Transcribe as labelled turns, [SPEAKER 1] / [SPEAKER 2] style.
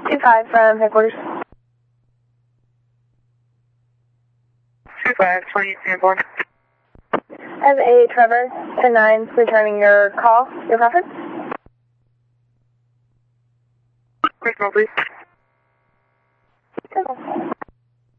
[SPEAKER 1] 2-5 from headquarters.
[SPEAKER 2] 2-5, 28 Sanborn.
[SPEAKER 1] I have a Trevor, 10-9, returning your call. Your preference?
[SPEAKER 2] Quick note, please.